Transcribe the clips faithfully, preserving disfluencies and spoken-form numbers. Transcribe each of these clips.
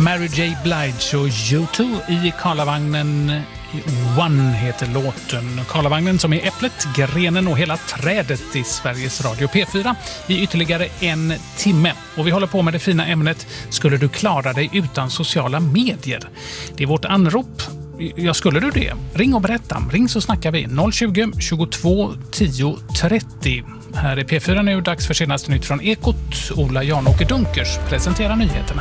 Mary J. Blige och U två i Karlavagnen. One heter låten. Karlavagnen som är äpplet, grenen och hela trädet i Sveriges Radio P fyra i ytterligare en timme. Och vi håller på med det fina ämnet: skulle du klara dig utan sociala medier? Det är vårt anrop. Ja, skulle du det? Ring och berätta. Ring så snackar vi. noll tjugo, tjugotvå, tio, trettio. Här är P fyra nu, dags för senaste nytt från Ekot. Ola Jan-Åke Dunkers presenterar nyheterna.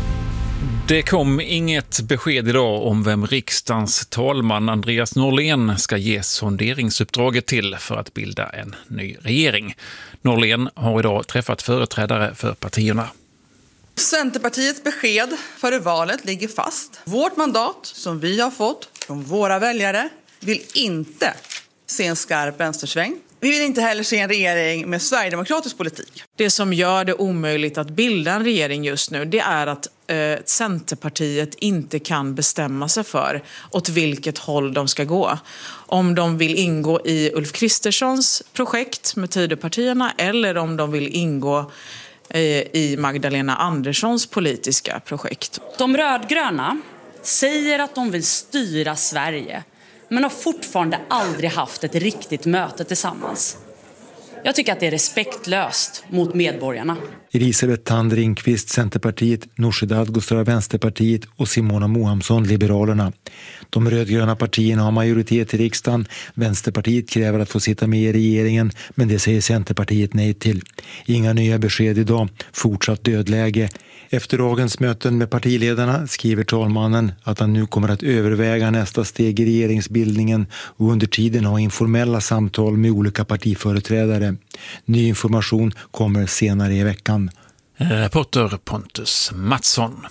Det kom inget besked idag om vem riksdagens talman Andreas Norlén ska ge sonderingsuppdraget till för att bilda en ny regering. Norlén har idag träffat företrädare för partierna. Centerpartiets besked före valet ligger fast. Vårt mandat som vi har fått från våra väljare vill inte se en skarp vänstersväng. Vi vill inte heller se en regering med sverigedemokratisk politik. Det som gör det omöjligt att bilda en regering just nu, det är att eh, Centerpartiet inte kan bestämma sig för åt vilket håll de ska gå. Om de vill ingå i Ulf Kristerssons projekt med Tidöpartierna eller om de vill ingå eh, i Magdalena Anderssons politiska projekt. De rödgröna säger att de vill styra Sverige, men har fortfarande aldrig haft ett riktigt möte tillsammans. Jag tycker att det är respektlöst mot medborgarna. Elisabeth Thand Ringqvist, Centerpartiet, Nooshi Dadgostar, Vänsterpartiet och Simona Mohamsson, Liberalerna. De rödgröna partierna har majoritet i riksdagen. Vänsterpartiet kräver att få sitta med i regeringen, men det säger Centerpartiet nej till. Inga nya besked idag. Fortsatt dödläge. Efter dagens möten med partiledarna skriver talmannen att han nu kommer att överväga nästa steg i regeringsbildningen och under tiden ha informella samtal med olika partiföreträdare. Ny information kommer senare i veckan. Reporter Pontus Mattsson.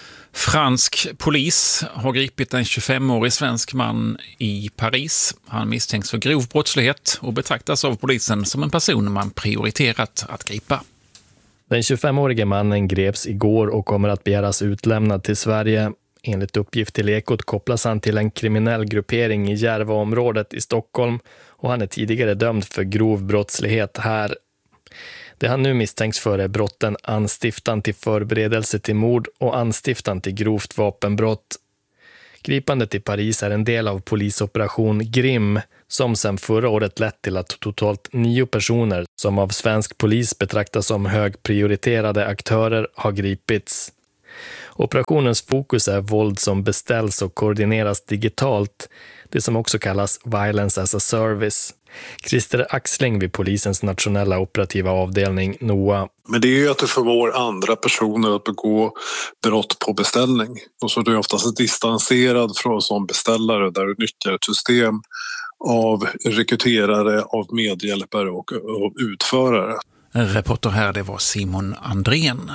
Fransk polis har gripit en tjugofemårig svensk man i Paris. Han misstänks för grov brottslighet och betraktas av polisen som en person man prioriterat att gripa. Den tjugofemårige mannen greps igår och kommer att begäras utlämnad till Sverige. Enligt uppgift till Ekot kopplas han till en kriminell gruppering i Järvaområdet i Stockholm och han är tidigare dömd för grov brottslighet här. Det han nu misstänks för är brotten anstiftan till förberedelse till mord och anstiftan till grovt vapenbrott. Gripandet i Paris är en del av polisoperation Grim som sedan förra året lett till att totalt nio personer som av svensk polis betraktas som högprioriterade aktörer har gripits. Operationens fokus är våld som beställs och koordineras digitalt, det som också kallas Violence as a Service. Christer Axling vid polisens nationella operativa avdelning N O A. Men det är ju att du förmår andra personer att begå brott på beställning. Och så är du oftast distanserad från som beställare där du nyttjar ett system av rekryterare, av medhjälpare och av utförare. Reporter här, det var Simon Andrén.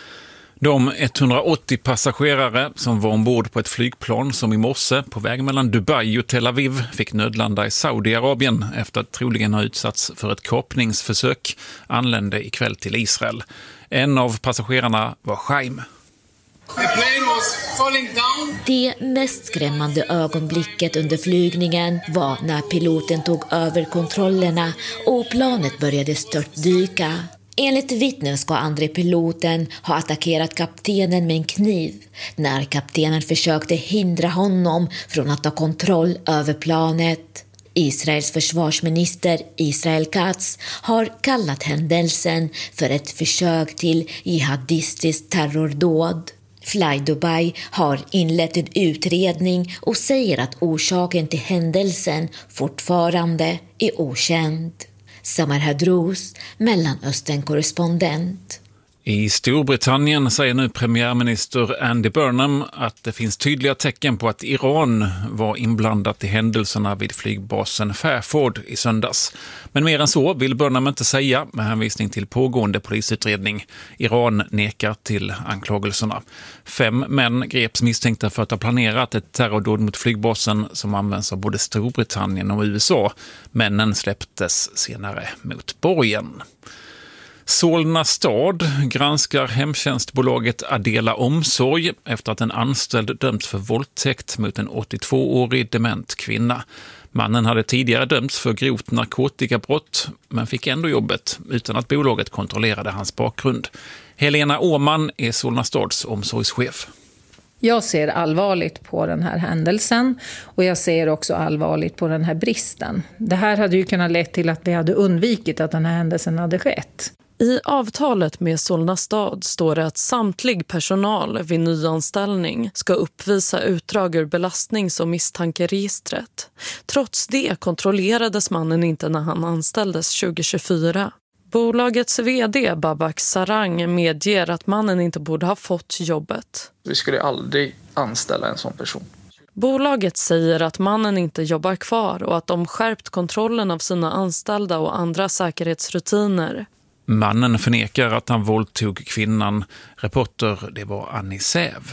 De etthundraåttio passagerare som var ombord på ett flygplan som i morse på väg mellan Dubai och Tel Aviv fick nödlanda i Saudiarabien efter att troligen ha utsatts för ett kapningsförsök anlände ikväll till Israel. En av passagerarna var Chaim. Det mest skrämmande ögonblicket under flygningen var när piloten tog över kontrollerna och planet började störtdyka. Enligt vittnen ska andre piloten ha attackerat kaptenen med en kniv när kaptenen försökte hindra honom från att ta kontroll över planet. Israels försvarsminister Israel Katz har kallat händelsen för ett försök till jihadistiskt terrordåd. Fly Dubai har inlett en utredning och säger att orsaken till händelsen fortfarande är okänd. Samar Hadrous, Mellanöstern-korrespondent. I Storbritannien säger nu premiärminister Andy Burnham att det finns tydliga tecken på att Iran var inblandat i händelserna vid flygbasen Fairford i söndags. Men mer än så vill Burnham inte säga med hänvisning till pågående polisutredning. Iran nekar till anklagelserna. Fem män greps misstänkta för att ha planerat ett terrordåd mot flygbasen som används av både Storbritannien och U S A. Männen släpptes senare mot borgen. Solna stad granskar hemtjänstbolaget Adela Omsorg efter att en anställd dömts för våldtäkt mot en åttiotvåårig dement kvinna. Mannen hade tidigare dömts för grovt narkotikabrott men fick ändå jobbet utan att bolaget kontrollerade hans bakgrund. Helena Åman är Solna stads omsorgschef. Jag ser allvarligt på den här händelsen och jag ser också allvarligt på den här bristen. Det här hade ju kunnat leda till att vi hade undvikit att den här händelsen hade skett. I avtalet med Solna stad står det att samtlig personal vid nyanställning ska uppvisa utdrag ur belastnings- och misstankeregistret. Trots det kontrollerades mannen inte när han anställdes tjugohundratjugofyra. Bolagets vd Babak Sarang medger att mannen inte borde ha fått jobbet. Vi skulle aldrig anställa en sån person. Bolaget säger att mannen inte jobbar kvar och att de skärpt kontrollen av sina anställda och andra säkerhetsrutiner. Mannen förnekar att han våldtog kvinnan. Reporter, det var Annie Säv.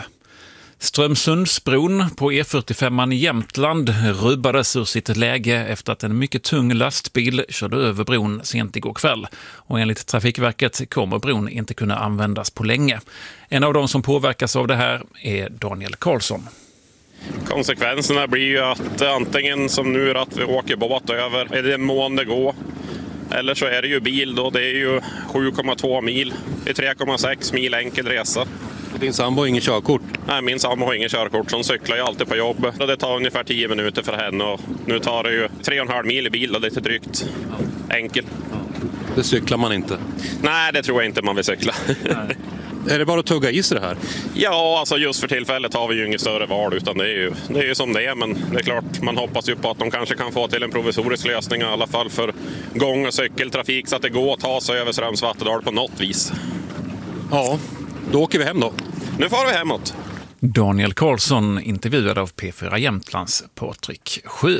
Strömsundsbron på E fyrtiofem i Jämtland rubbades ur sitt läge efter att en mycket tung lastbil körde över bron sent igår kväll. Och enligt Trafikverket kommer bron inte kunna användas på länge. En av de som påverkas av det här är Daniel Karlsson. Konsekvenserna blir ju att antingen som nu att vi åker båt över, är det en månad gå. Eller så är det ju bil då, det är ju sju komma två mil, det är tre komma sex mil enkel resa. Din sambo har ingen körkort? Nej, min sambo har ingen körkort, så hon cyklar ju alltid på jobb. Det tar ungefär tio minuter för henne och nu tar det ju tre och en halv mil i bil och det är lite drygt. Enkel. Det cyklar man inte? Nej, det tror jag inte man vill cykla. Nej. Är det bara att tugga i sig det här? Ja, alltså just för tillfället har vi ju inget större val utan det är ju, det är ju som det är. Men det är klart, man hoppas ju på att de kanske kan få till en provisorisk lösning i alla fall för gång- och cykeltrafik så att det går att ta sig över Strömsvattendal på något vis. Ja, då åker vi hem då. Nu får vi hemåt. Daniel Karlsson intervjuad av P fyra Jämtlands Patrik Sjö.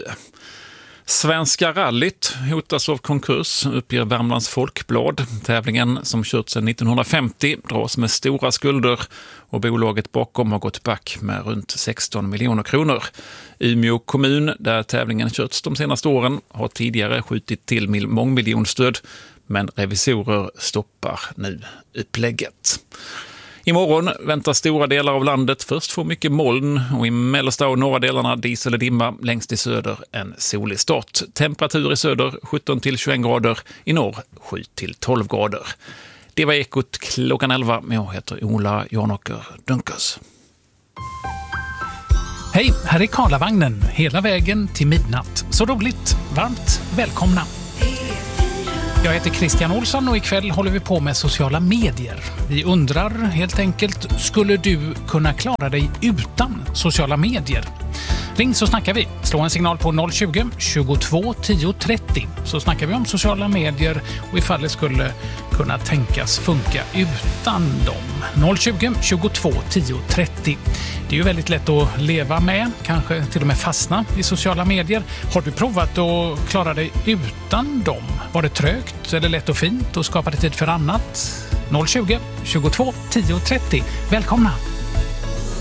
Svenska rallyt hotas av konkurs, uppger Värmlands Folkblad. Tävlingen som kört sedan nittonhundrafemtio dras med stora skulder och bolaget bakom har gått back med runt sexton miljoner kronor. Umeå kommun, där tävlingen körts de senaste åren, har tidigare skjutit till mångmiljonstöd, men revisorer stoppar nu upplägget. Imorgon väntar stora delar av landet först få mycket moln och i mellersta och norra delarna dis eller dimma, längst i söder en solig start. Temperatur i söder sjutton till tjugoett grader, i norr sju till tolv grader. Det var Ekot klockan elva, men jag heter Ola Janåker Dunkers. Hej, här är Karlavagnen hela vägen till midnatt. Så roligt, varmt välkomna. Jag heter Christian Olsson och ikväll håller vi på med sociala medier. Vi undrar helt enkelt, skulle du kunna klara dig utan sociala medier? Ring så snackar vi. Slå en signal på noll tjugo, tjugotvå, tio, trettio så snackar vi om sociala medier och ifall det skulle kunna tänkas funka utan dem. noll tjugo, tjugotvå, tio, trettio. Det är ju väldigt lätt att leva med, kanske till och med fastna i sociala medier. Har du provat att klara dig utan dem? Var det trögt eller lätt och fint och skapade tid för annat? noll tjugo, tjugotvå, tio, trettio. Välkomna!